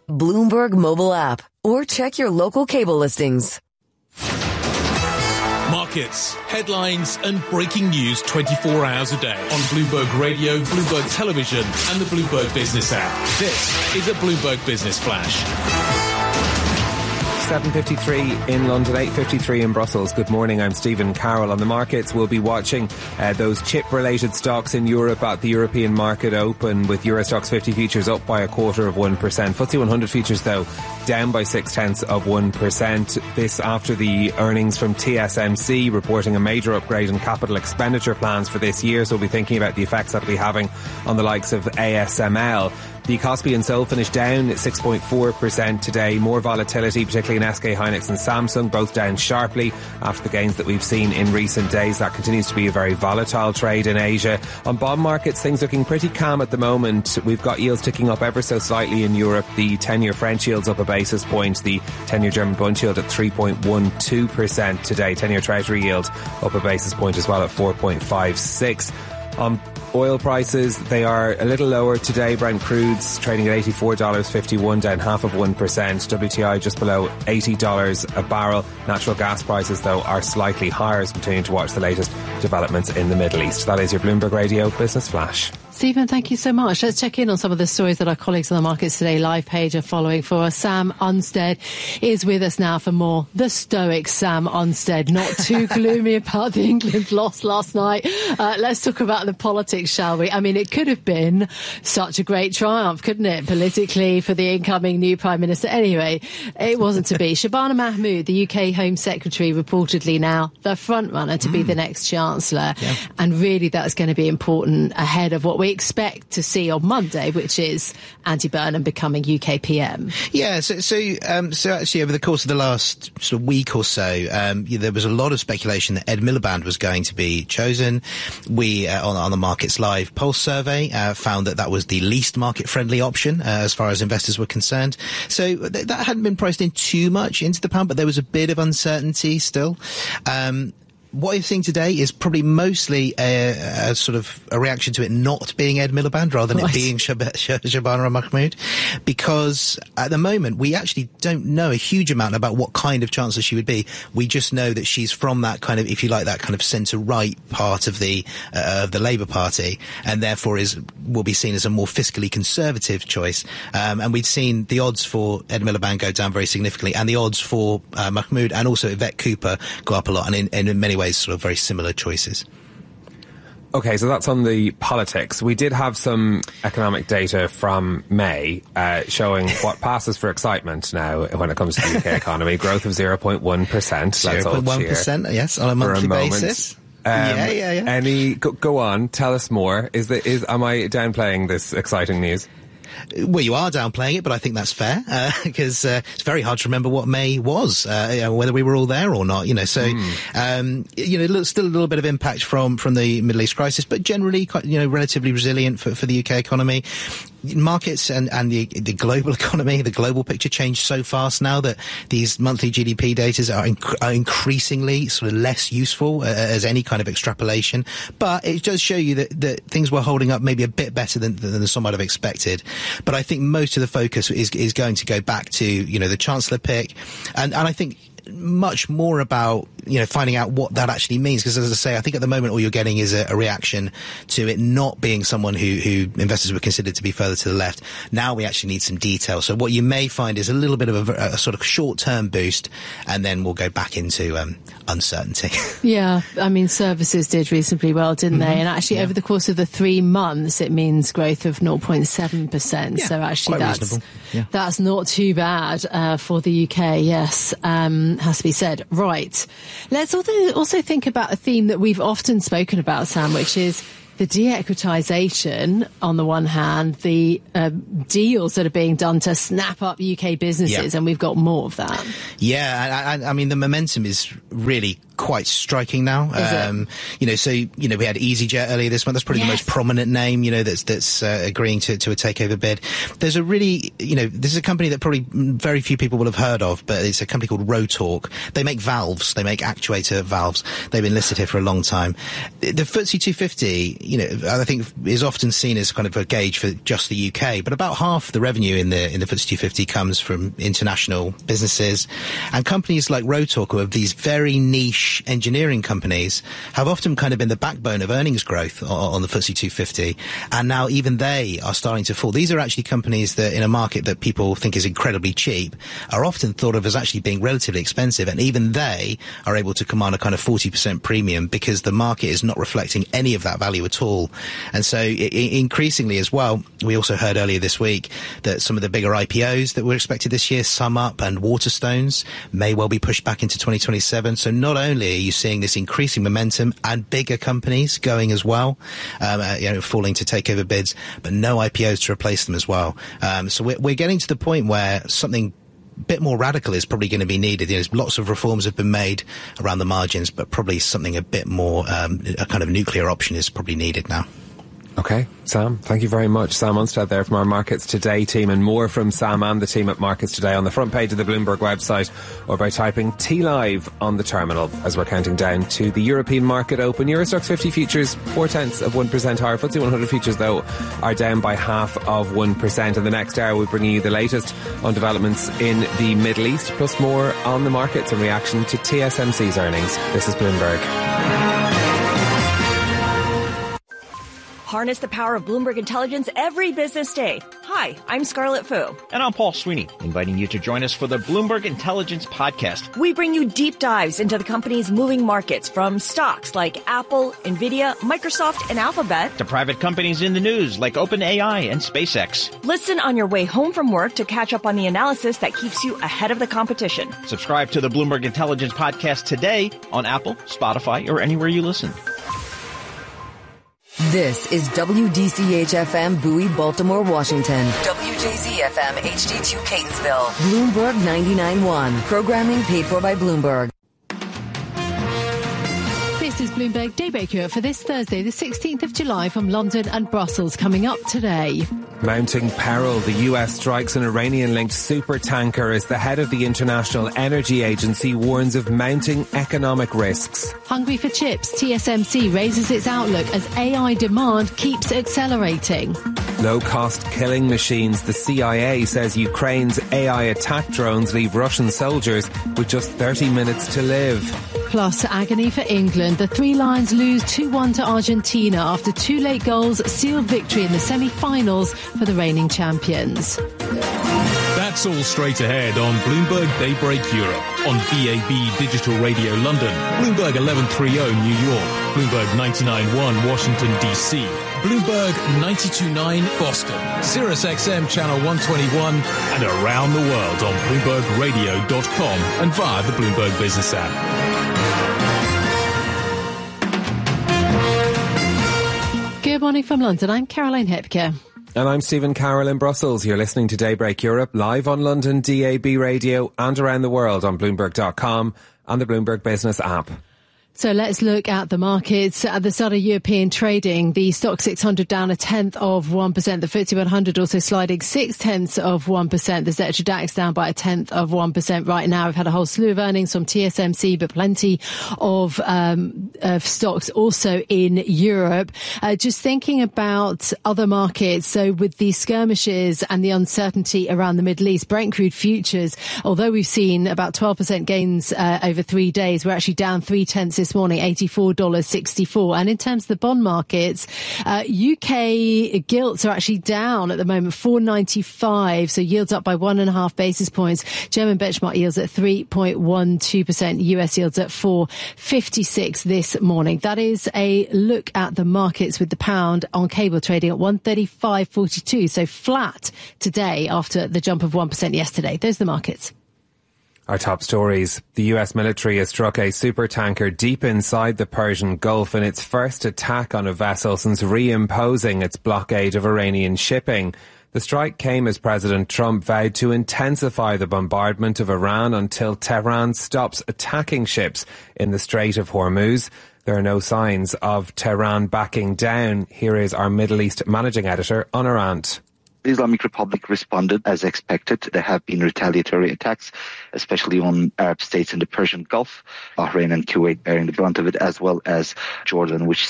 Bloomberg mobile app, or check your local cable listings. Markets, headlines and breaking news 24 hours a day on Bloomberg Radio, Bloomberg Television and the Bloomberg Business app. This is a Bloomberg Business Flash. 7:53 in London, 8:53 in Brussels. Good morning, I'm Stephen Carroll. On the markets, we'll be watching those chip-related stocks in Europe at the European market open, with Euro Stoxx 50 futures up by 0.25%. FTSE 100 futures, though, down by 0.6%. This after the earnings from TSMC reporting a major upgrade in capital expenditure plans for this year. So we'll be thinking about the effects that'll be having on the likes of ASML. The Kospi and Seoul finished down at 6.4% today. More volatility, particularly in SK Hynix and Samsung, both down sharply after the gains that we've seen in recent days. That continues to be a very volatile trade in Asia. On bond markets, things looking pretty calm at the moment. We've got yields ticking up ever so slightly in Europe. The 10-year French yield's up a basis point. The 10-year German Bund yield at 3.12% today. 10-year Treasury yield up a basis point as well at 4.56%. On oil prices, they are a little lower today. Brent crude's trading at $84.51, down 0.5%. WTI just below $80 a barrel. Natural gas prices, though, are slightly higher as we continue to watch the latest developments in the Middle East. That is your Bloomberg Radio Business Flash. Stephen, thank you so much. Let's check in on some of the stories that our colleagues on the Markets Today live page are following for us. Sam Unstead is with us now for more. The stoic Sam Unstead, not too gloomy about the England loss last night. Let's talk about the politics, shall we? I mean, it could have been such a great triumph, couldn't it, politically, for the incoming new Prime Minister. Anyway, it wasn't to be. Shabana Mahmood, the UK Home Secretary, reportedly now the front runner to be the next Chancellor. Yeah. And really that's going to be important ahead of what we expect to see on Monday, which is Andy Burnham becoming UK PM. Yeah, so actually over the course of the last sort of week or so, there was a lot of speculation that Ed Miliband was going to be chosen. We, on the Markets Live Pulse survey, found that was the least market-friendly option as far as investors were concerned. So that hadn't been priced in too much into the pound, but there was a bit of uncertainty still. What you're seeing today is probably mostly a sort of a reaction to it not being Ed Miliband rather than it being Shabana Mahmood, because at the moment we actually don't know a huge amount about what kind of chancellor she would be. We just know that she's from that kind of, if you like, that kind of centre-right part of the Labour Party, and therefore will be seen as a more fiscally conservative choice. And we've seen the odds for Ed Miliband go down very significantly, and the odds for Mahmood and also Yvette Cooper go up a lot, and in many ways sort of very similar choices. Okay, so that's on the politics. We did have some economic data from May showing what passes for excitement now when it comes to the UK economy. Growth of 0.1%. 0.1%, yes, on a monthly basis. Yeah. Go on, tell us more. Am I downplaying this exciting news? Well, you are downplaying it, but I think that's fair, because it's very hard to remember what May was, whether we were all there or not, So, still a little bit of impact from the Middle East crisis, but generally quite, relatively resilient for the UK economy. Markets and the global economy, the global picture changed so fast now that these monthly GDP data are increasingly sort of less useful as any kind of extrapolation. But it does show you that things were holding up maybe a bit better than some might have expected. But I think most of the focus is going to go back to, the Chancellor pick. And I think much more about, finding out what that actually means. Because as I say, I think at the moment all you're getting is a reaction to it not being someone who investors would consider to be further to the left. Now we actually need some detail. So what you may find is a little bit of a sort of short-term boost, and then we'll go back into uncertainty. Yeah, I mean, services did reasonably well, didn't they? And actually over the course of the 3 months, it means growth of 0.7%. So actually that's not too bad for the UK, yes. Has to be said. Right. Let's also think about a theme that we've often spoken about, Sam, which is the de-equitisation on the one hand, the deals that are being done to snap up UK businesses, and we've got more of that. Yeah, I mean, the momentum is really quite striking now. We had EasyJet earlier this month. That's probably the most prominent name, that's agreeing to a takeover bid. There's a really, this is a company that probably very few people will have heard of, but it's a company called Rotork. They make valves. They make actuator valves. They've been listed here for a long time. The FTSE 250, I think is often seen as kind of a gauge for just the UK, but about half the revenue in the FTSE 250 comes from international businesses, and companies like Rotork, who are these very niche engineering companies, have often kind of been the backbone of earnings growth on the FTSE 250, and now even they are starting to fall. These are actually companies that, in a market that people think is incredibly cheap, are often thought of as actually being relatively expensive, and even they are able to command a kind of 40% premium because the market is not reflecting any of that value at all. And so increasingly as well, we also heard earlier this week that some of the bigger IPOs that were expected this year, SumUp and Waterstones, may well be pushed back into 2027. So not only are you seeing this increasing momentum and bigger companies going as well, falling to takeover bids, but no IPOs to replace them as well. So we're getting to the point where something bit more radical is probably going to be needed. Lots of reforms have been made around the margins, but probably something a bit more, a kind of nuclear option is probably needed now. Okay, Sam, thank you very much. Sam Unstead there from our Markets Today team, and more from Sam and the team at Markets Today on the front page of the Bloomberg website, or by typing TLive on the terminal as we're counting down to the European market open. Euro Stoxx 50 futures 0.4% higher. FTSE 100 futures, though, are down by 0.5%. In the next hour, we're bringing you the latest on developments in the Middle East, plus more on the markets in reaction to TSMC's earnings. This is Bloomberg. Harness the power of Bloomberg Intelligence every business day. Hi, I'm Scarlett Fu. And I'm Paul Sweeney, inviting you to join us for the Bloomberg Intelligence Podcast. We bring you deep dives into the company's moving markets, from stocks like Apple, Nvidia, Microsoft, and Alphabet, to private companies in the news like OpenAI and SpaceX. Listen on your way home from work to catch up on the analysis that keeps you ahead of the competition. Subscribe to the Bloomberg Intelligence Podcast today on Apple, Spotify, or anywhere you listen. This is WDCH-FM Bowie, Baltimore, Washington. WJZ-FM HD2 Catonsville. Bloomberg 99.1. Programming paid for by Bloomberg. This is Bloomberg Daybreak Europe for this Thursday, the 16th of July, from London and Brussels. Coming up today. Mounting peril. The US strikes an Iranian-linked supertanker as the head of the International Energy Agency warns of mounting economic risks. Hungry for chips. TSMC raises its outlook as AI demand keeps accelerating. Low-cost killing machines. The CIA says Ukraine's AI attack drones leave Russian soldiers with just 30 minutes to live. Plus, agony for England. The Three Lions lose 2-1 to Argentina after two late goals sealed victory in the semi-finals for the reigning champions. That's all straight ahead on Bloomberg Daybreak Europe, on DAB Digital Radio London, Bloomberg 1130 New York, Bloomberg 99.1 Washington DC, Bloomberg 92.9 Boston, Sirius XM Channel 121, and around the world on BloombergRadio.com and via the Bloomberg Business app. Good morning from London. I'm Caroline Hepker. And I'm Stephen Carroll in Brussels. You're listening to Daybreak Europe, live on London DAB radio and around the world on Bloomberg.com and the Bloomberg Business app. So let's look at the markets. At the start of European trading, the Stoxx 600 down 0.1%. The FTSE 100 also sliding 0.6%. The Xetra DAX down by 0.1% right now. We've had a whole slew of earnings from TSMC, but plenty of stocks also in Europe. Just thinking about other markets. So with the skirmishes and the uncertainty around the Middle East, Brent crude futures, although we've seen about 12% gains over 3 days, we're actually down 0.3 this morning, $84.64. And in terms of the bond markets, UK gilts are actually down at the moment, 4.95, so yields up by 1.5 basis points. German benchmark yields at 3.12%, US yields at 4.56 this morning. That is a look at the markets, with the pound on cable trading at 135.42, so flat today after the jump of 1% yesterday. Those are the markets. Our top stories. The US military has struck a supertanker deep inside the Persian Gulf in its first attack on a vessel since reimposing its blockade of Iranian shipping. The strike came as President Trump vowed to intensify the bombardment of Iran until Tehran stops attacking ships in the Strait of Hormuz. There are no signs of Tehran backing down. Here is our Middle East managing editor, Honor Arndt. The Islamic Republic responded as expected. There have been retaliatory attacks, especially on Arab states in the Persian Gulf, Bahrain and Kuwait bearing the brunt of it, as well as Jordan, which